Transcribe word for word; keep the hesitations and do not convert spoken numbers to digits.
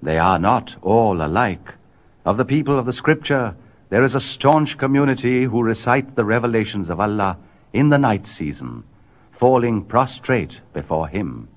They are not all alike. Of the people of the Scripture, there is a staunch community who recite the revelations of Allah in the night season, falling prostrate before Him.